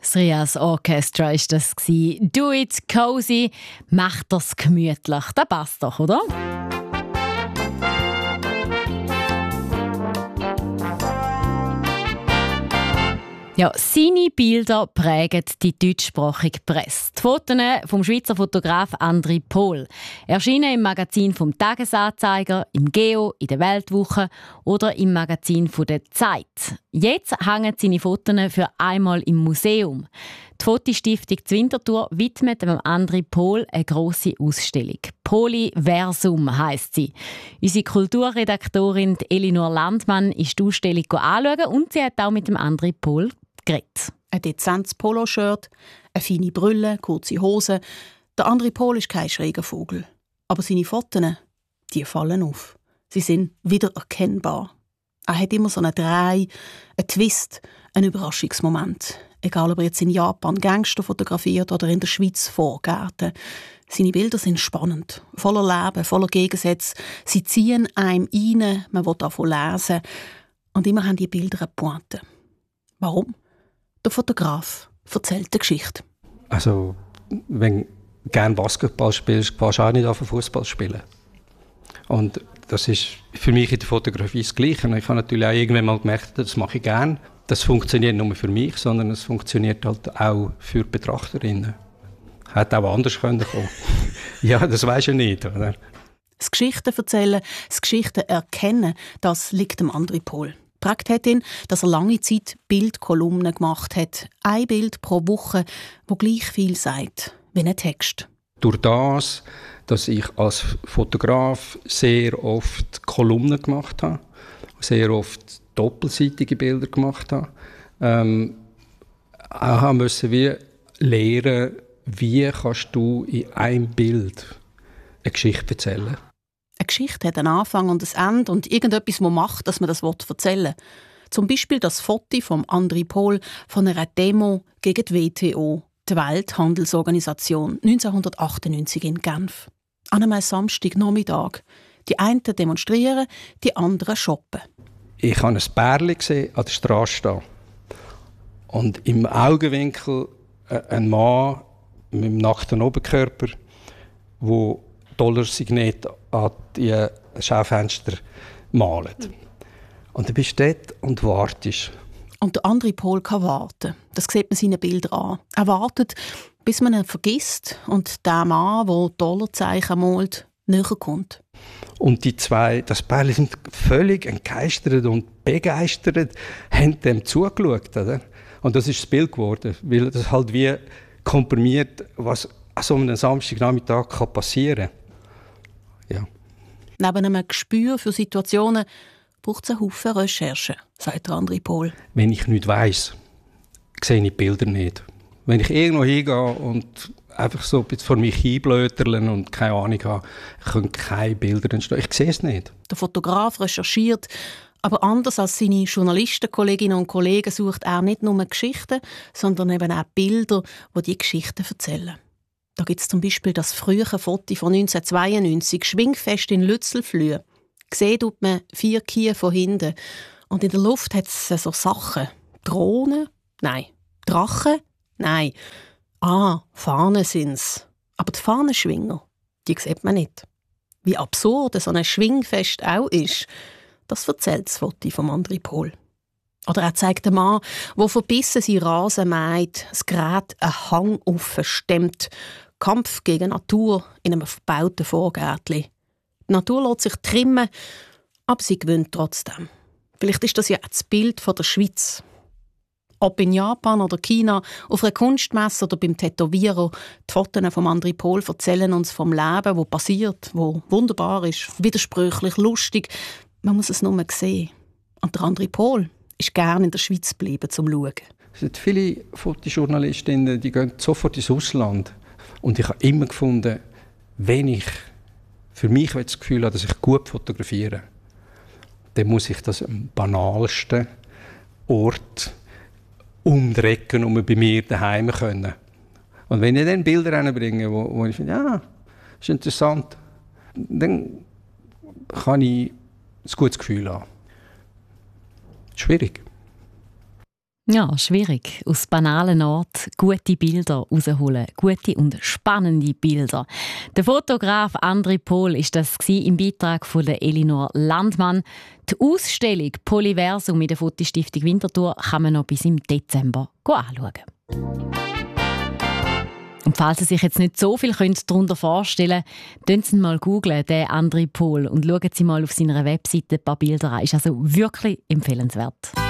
Das Rias Orchestra war das. «Do it cozy», «Macht das gemütlich». Das passt doch, oder? Ja, seine Bilder prägen die deutschsprachige Presse. Die Fotos vom Schweizer Fotograf André Pohl erschienen im Magazin vom Tagesanzeiger, im Geo, in der Weltwoche oder im Magazin von der Zeit. Jetzt hängen seine Fotos für einmal im Museum. Die Fotostiftung Zwintertour widmet André Pohl eine grosse Ausstellung. Polyversum heisst sie. Unsere Kulturredaktorin Elinor Landmann ist die Ausstellung anschauen und sie hat auch mit dem André Pohl geredet. Ein dezentes Poloshirt, eine feine Brille, kurze Hosen. Der André Pohl ist kein schräger Vogel. Aber seine Fotos, die fallen auf. Sie sind wiedererkennbar. Er hat immer so einen Dreh, einen Twist, einen Überraschungsmoment. Egal, ob er jetzt in Japan Gangster fotografiert oder in der Schweiz Vorgärten. Seine Bilder sind spannend, voller Leben, voller Gegensätze. Sie ziehen einem rein, man will davon lesen. Und immer haben die Bilder eine Pointe. Warum? Der Fotograf erzählt die Geschichte. Also, wenn du gerne Basketball spielst, kannst du auch nicht auf Fußball spielen. Und das ist für mich in der Fotografie das Gleiche. Ich habe natürlich auch irgendwann mal gemerkt, das mache ich gerne. Das funktioniert nicht nur für mich, sondern es funktioniert halt auch für die Betrachterinnen. Hätte auch anders kommen können. Ja, das weisst du nicht, oder? Das Geschichten erzählen, das Geschichten erkennen, das liegt dem André Pohl. Prägt hat ihn, dass er lange Zeit Bildkolumnen gemacht hat. Ein Bild pro Woche, wo gleich viel sagt wie ein Text. Durch das, dass ich als Fotograf sehr oft Kolumnen gemacht habe, sehr oft doppelseitige Bilder gemacht habe, auch musste wie lernen, wie kannst du in einem Bild eine Geschichte erzählen. Eine Geschichte hat einen Anfang und ein Ende und irgendetwas muss machen, dass man das erzählen will. Zum Beispiel das Foto von André Pohl von einer Demo gegen die WTO, die Welthandelsorganisation, 1998 in Genf. An einem Samstagnachmittag. Die einen demonstrieren, die anderen shoppen. Ich habe ein Pärchen gesehen an der Straße stehen. Und im Augenwinkel ein Mann mit einem nackten Oberkörper, der Dollarsignete an die Schaufenster malt. Und du bist dort und wartest. Und der André Pohl kann warten. Das sieht man seinen Bildern an. Er wartet, bis man ihn vergisst und der Mann, der Dollarzeichen malt, näher kommt. Und die zwei, das Pärchen, sind völlig entgeistert und begeistert, haben dem zugeschaut. Oder? Und das ist das Bild geworden, weil das halt wie komprimiert, was an so einem Samstagnachmittag passieren kann. Ja. Neben einem Gespür für Situationen braucht es einen Haufen Recherche, sagt André Pohl. Wenn ich nichts weiss, sehe ich die Bilder nicht. Wenn ich irgendwo hingehe und einfach so ein bisschen vor mich hinblöterle und keine Ahnung habe, können keine Bilder entstehen. Ich sehe es nicht. Der Fotograf recherchiert, aber anders als seine Journalistenkolleginnen und Kollegen sucht er nicht nur Geschichten, sondern eben auch Bilder, die diese Geschichten erzählen. Da gibt es zum Beispiel das frühe Foto von 1992, Schwingfest in Lützelflüh. Gesehen tut man 4 Kühe von hinten. Und in der Luft hat es so Sachen. Drohnen? Nein. Drachen? Nein. Fahnen sind's. Aber die Fahnenschwinger, die sieht man nicht. Wie absurd so ein Schwingfest auch ist, das erzählt das Foto von André Pohl. Oder er zeigt einen Mann, der verbissen sein Rasen mäht, das Gerät einen Hang aufstemmt. Kampf gegen Natur in einem verbauten Vorgärtchen. Die Natur lässt sich trimmen, aber sie gewinnt trotzdem. Vielleicht ist das ja das Bild von der Schweiz. Ob in Japan oder China, auf einer Kunstmesse oder beim Tätowierer, die Fotos von André Pohl erzählen uns vom Leben, das passiert, wo wunderbar ist, widersprüchlich, lustig. Man muss es nur sehen. Und der André Pohl ist gerne in der Schweiz geblieben, zum Schauen. Es sind viele Fotojournalistinnen, die gehen sofort ins Ausland. Und ich habe immer gefunden, wenn ich für mich das Gefühl habe, dass ich gut fotografiere, dann muss ich das am banalsten Ort umdrecken, um bei mir daheim zu können. Und wenn ich dann Bilder reinbringe, wo ich finde, ja, das ist interessant, dann kann ich ein gutes Gefühl haben. Schwierig. Ja, schwierig. Aus banalen Orten gute Bilder rausholen. Gute und spannende Bilder. Der Fotograf André Pohl war das im Beitrag von der Elinor Landmann. Die Ausstellung Polyversum in der Fotostiftung Winterthur kann man noch bis im Dezember anschauen. Und falls Sie sich jetzt nicht so viel darunter vorstellen können, Sie mal googlen, den André Pohl, und schauen Sie mal auf seiner Webseite ein paar Bilder an. Ist also wirklich empfehlenswert.